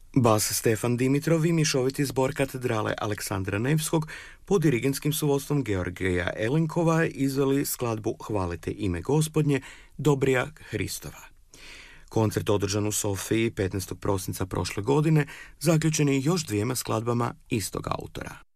Bas Stefan Dimitrov i mišoviti zbor katedrale Aleksandra Nevskog pod dirigentskim su vodstvom Georgija Elenkova izveli skladbu Hvalite ime Gospodnje, Dobrija Hristova. Koncert održan u Sofiji 15. prosinca prošle godine zaključen je još dvijema skladbama istog autora.